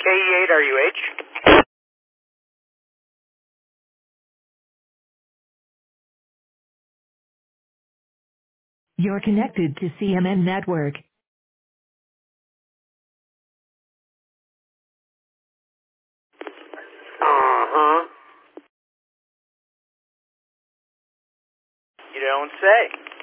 KE8RUH. You're connected to CMN Network. Uh-huh. You don't say.